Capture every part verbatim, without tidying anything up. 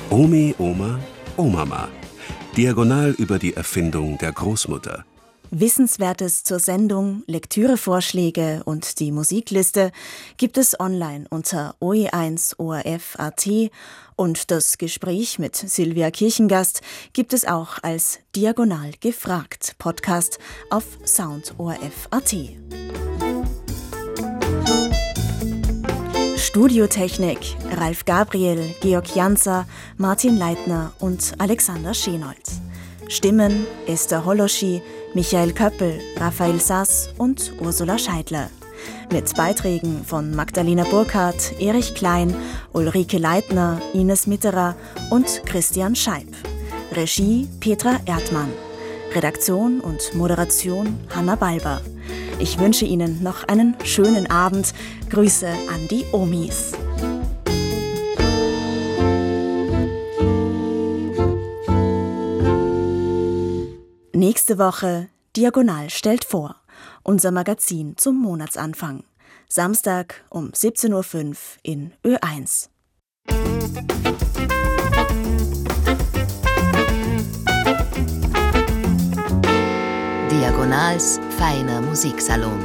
Omi, Oma, Omama. Diagonal über die Erfindung der Großmutter. Wissenswertes zur Sendung, Lektürevorschläge und die Musikliste gibt es online unter O E eins O R F Punkt A T und das Gespräch mit Sylvia Kirchengast gibt es auch als Diagonal gefragt Podcast auf Sound O R F Punkt A T. Studiotechnik Ralf Gabriel, Georg Janzer, Martin Leitner und Alexander Schenold. Stimmen Esther Holoschi, Michael Köppel, Raphael Sass und Ursula Scheidler. Mit Beiträgen von Magdalena Burkhardt, Erich Klein, Ulrike Leitner, Ines Mitterer und Christian Scheib. Regie Petra Erdmann. Redaktion und Moderation Hanna Balber. Ich wünsche Ihnen noch einen schönen Abend. Grüße an die Omis. Nächste Woche Diagonal stellt vor. Unser Magazin zum Monatsanfang. Samstag um siebzehn Uhr fünf in Ö eins. Diagonals feiner Musiksalon.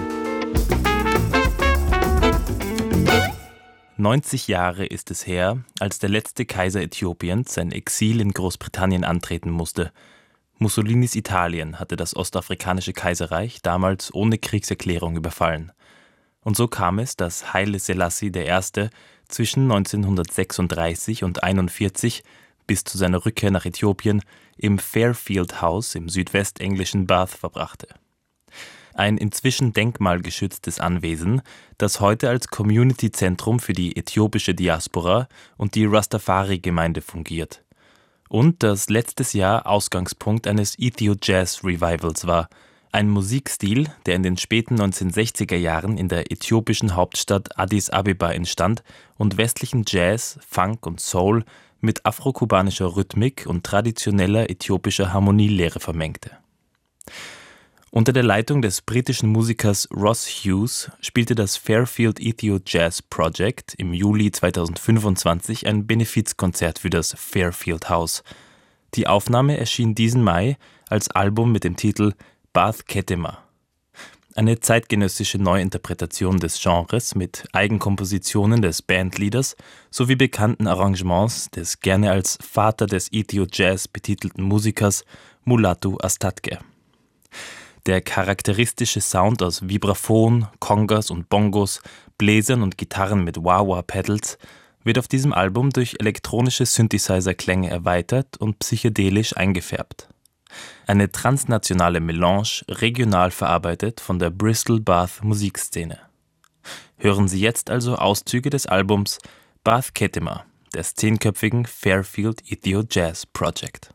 neunzig Jahre ist es her, als der letzte Kaiser Äthiopiens sein Exil in Großbritannien antreten musste. Mussolinis Italien hatte das ostafrikanische Kaiserreich damals ohne Kriegserklärung überfallen. Und so kam es, dass Haile Selassie der Erste zwischen neunzehnhundertsechsunddreißig und einundvierzig bis zu seiner Rückkehr nach Äthiopien im Fairfield House im südwestenglischen Bath verbrachte. Ein inzwischen denkmalgeschütztes Anwesen, das heute als Community-Zentrum für die äthiopische Diaspora und die Rastafari-Gemeinde fungiert. Und das letztes Jahr Ausgangspunkt eines Ethio-Jazz-Revivals war, ein Musikstil, der in den späten neunzehnhundertsechziger Jahren in der äthiopischen Hauptstadt Addis Abeba entstand und westlichen Jazz, Funk und Soul mit afrokubanischer Rhythmik und traditioneller äthiopischer Harmonielehre vermengte. Unter der Leitung des britischen Musikers Ross Hughes spielte das Fairfield Ethio Jazz Project im Juli zweitausendfünfundzwanzig ein Benefizkonzert für das Fairfield House. Die Aufnahme erschien diesen Mai als Album mit dem Titel Bath Ketema. Eine zeitgenössische Neuinterpretation des Genres mit Eigenkompositionen des Bandleaders sowie bekannten Arrangements des gerne als Vater des Ethio Jazz betitelten Musikers Mulatu Astatke. Der charakteristische Sound aus Vibraphon, Congas und Bongos, Bläsern und Gitarren mit Wah-Wah-Pedals wird auf diesem Album durch elektronische Synthesizer-Klänge erweitert und psychedelisch eingefärbt. Eine transnationale Melange, regional verarbeitet von der Bristol-Bath-Musikszene. Hören Sie jetzt also Auszüge des Albums Bath Ketema des zehnköpfigen Fairfield Ethio Jazz Project.